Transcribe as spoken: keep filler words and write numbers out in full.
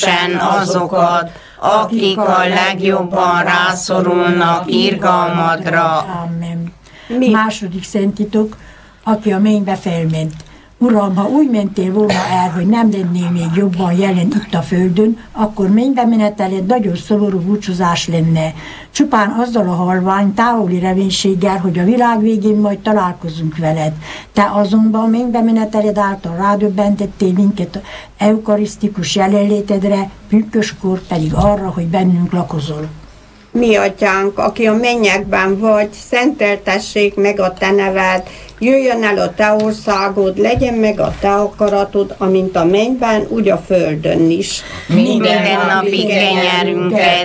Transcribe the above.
azokat, akik a legjobban rászorulnak irgalmadra. Amen. Mi? Második szentitok, aki a mennybe felment. Uram, ha úgy mentél volna el, hogy nem lennél még jobban jelen itt a földön, akkor mennybe meneteled nagyon szomorú búcsúzás lenne. Csupán azzal a halvány, távoli reménységgel, hogy a világ végén majd találkozunk veled. Te azonban mennybe meneteled által rádöbbentettél minket eukarisztikus jelenlétedre, pünköskor pedig arra, hogy bennünk lakozol. Mi atyánk, aki a mennyekben vagy, szenteltessék meg a te neved, jöjjön el a te országod, legyen meg a te akaratod, amint a mennyben, úgy a földön is. Minden napi kenyerünket